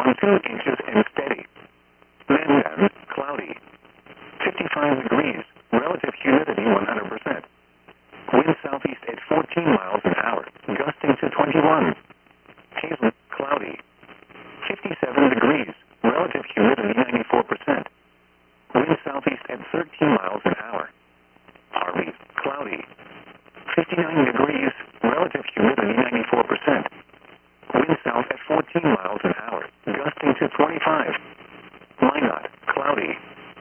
2 inches and steady. Mandan, cloudy. 55 degrees. Relative humidity 100%. Wind southeast at 14 miles an hour, gusting to 21. Hazel, cloudy. 57 degrees. Relative humidity 94%. Wind southeast at 13 miles an hour. Harvey, cloudy. 59 degrees. Relative humidity 94%. Wind south at 14 miles an hour, gusting to 25. Minot, cloudy.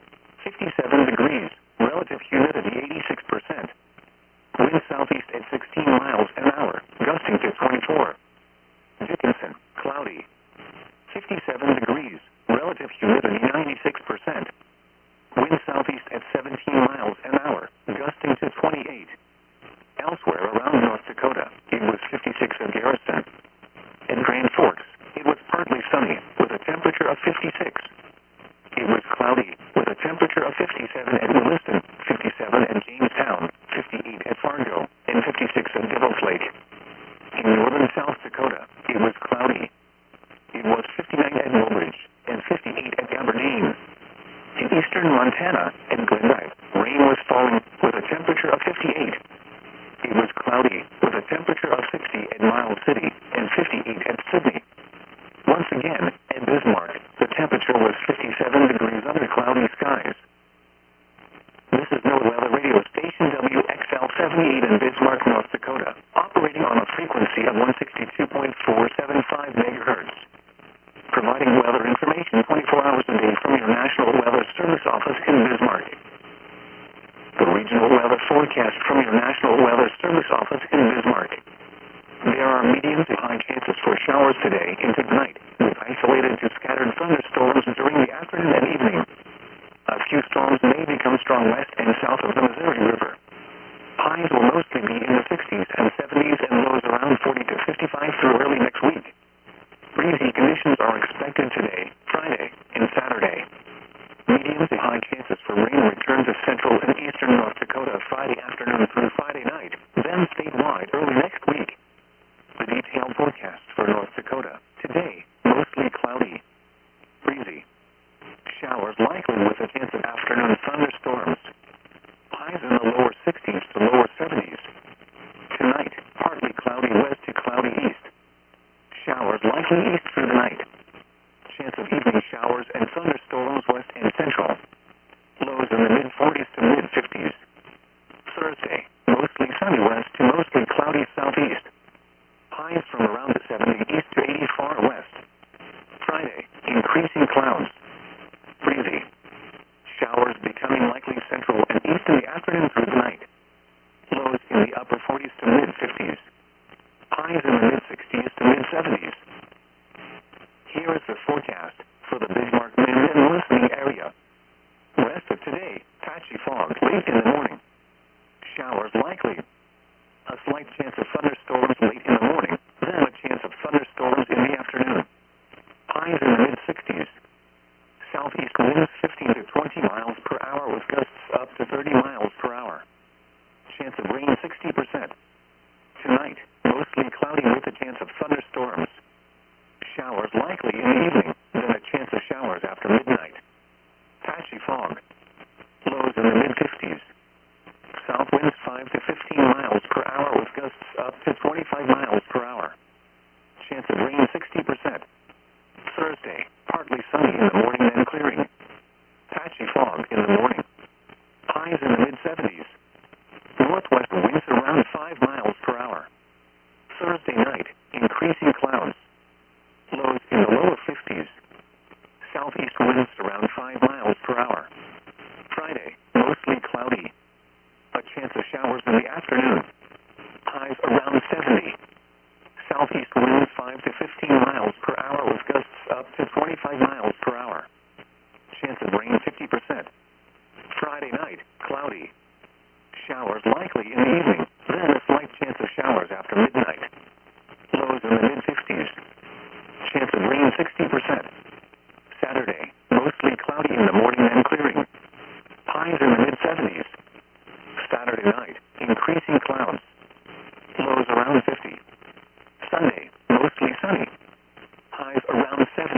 57 degrees. Relative humidity 86%. Wind southeast at 16 miles an hour, gusting to 24. Dickinson, cloudy. 57 degrees. Relative humidity 96%. Wind southeast at 17 miles an hour, gusting to 28. Elsewhere around North Dakota, it was 56 at Garrison. At Grand Forks, it was partly sunny, with a temperature of 56. It was cloudy, with a temperature of 57 at Williston, 57 at Jamestown, 58 at Fargo, and 56 at Devil's Lake. In northern South Dakota, it was cloudy. It was 59 at Woolridge, and 58 at Aberdeen. In eastern Montana, at Glendive, rain was falling, with a temperature of 58. It was cloudy, with a temperature of 60 at Miles City, and 58 at Sydney. Once again, at Bismarck, the temperature was 57 degrees under cloudy skies. This is NOAA Weather Radio Station WXL-78 in Bismarck, North Dakota, operating on a frequency of 162.475 megahertz. Providing weather information 24 hours a day from your National Weather Service office in Bismarck. The regional weather forecast from your National Weather Service office in Bismarck. There are medium to high chances for showers today into tonight, with isolated to scattered thunderstorms during the afternoon and evening. A few storms may become strong west and south of the Missouri River. Highs will mostly be in the 60s and 70s and lows around 40 to 55 through early next week. Breezy conditions are expected today, Friday, and Saturday. Medium to high chances for rain return to central and eastern North Dakota Friday afternoon through Friday night, then statewide early next week. The detailed forecast for North Dakota. Today, mostly cloudy. Breezy. Showers likely with a chance of afternoon thunderstorms. Highs in the lower 60s to lower 70s. Tonight, partly cloudy west to cloudy east. Showers likely east through the night. Chance of evening showers and thunderstorms west and central. Lows in the mid-40s to mid-50s. Thursday, mostly sunny west to mostly cloudy southeast. Highs from around the 70 east to 80 far west. Friday, increasing clouds. Breezy. Showers becoming likely central and east in the afternoon through the night. Lows in the upper 40s to mid-50s. Highs in the mid-60s to mid-70s. Here is the forecast for the Bismarck Minden listening area. Rest of today, patchy fog late in the morning. Showers likely. A slight chance of thunderstorms late in the morning, then a chance of thunderstorms in the afternoon. Highs in the mid-60s. Southeast winds 15 to 20 miles per hour with gusts up to 30 miles per hour. Chance of rain 60%. Tonight, mostly cloudy with a chance of thunderstorms. Showers likely in the evening, then a chance of showers after midnight. Patchy fog. Lows in the mid-50s. South winds 5 to 15 miles per hour with gusts up to 25 miles per hour. Chance of rain 60%. Thursday, partly sunny in the morning then clearing. Patchy fog in the morning. Highs in the mid-70s. Northwest winds around 5 miles per hour. Thursday night, increasing clouds. Lows in the lower 50s. Southeast winds around 5 miles per hour. Friday, mostly cloudy. A chance of showers in the afternoon. Highs around 70. Southeast winds 5 to 15 miles per hour with gusts up to 25 miles per hour. Chance of rain 50%. Friday night, cloudy. Showers likely in the evening, then a slight chance of showers after midnight. Lows in the mid-50s. Chance of rain 60%.